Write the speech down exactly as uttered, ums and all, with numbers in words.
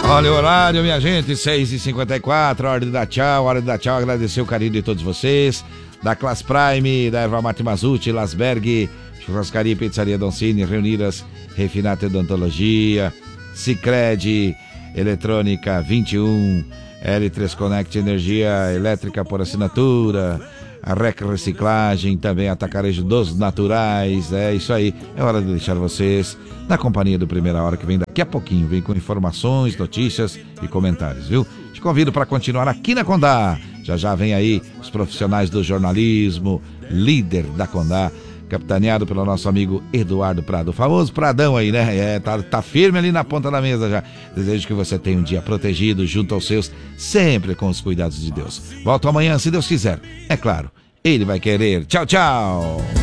Olha o horário, minha gente, seis e cinquenta e quatro, hora de dar tchau, hora de dar tchau, agradecer o carinho de todos vocês, da Class Prime, da Erva Mate Mazuti, Lasberg, Churrascaria e Pizzaria Doncini, Reunidas, Refinata Odontologia, Sicredi, Eletrônica vinte e um, L três Connect Energia Elétrica por assinatura, a Rec Reciclagem, também Atacarejo dos Naturais. É isso aí, é hora de deixar vocês na companhia do Primeira Hora, que vem daqui a pouquinho, vem com informações, notícias e comentários, viu? Te convido para continuar aqui na Condá. Já já vem aí os profissionais do jornalismo, líder da Condá, capitaneado pelo nosso amigo Eduardo Prado, o famoso Pradão aí, né? É, tá, tá firme ali na ponta da mesa já. Desejo que você tenha um dia protegido junto aos seus, sempre com os cuidados de Deus. Volto amanhã, se Deus quiser. É claro, Ele vai querer. Tchau, tchau!